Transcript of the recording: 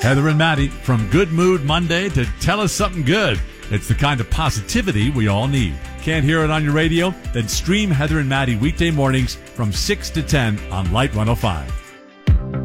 Heather and Maddie, from Good Mood Monday to Tell Us Something Good. It's the kind of positivity we all need. Can't hear it on your radio? Then stream Heather and Maddie weekday mornings from 6 to 10 on Light 105.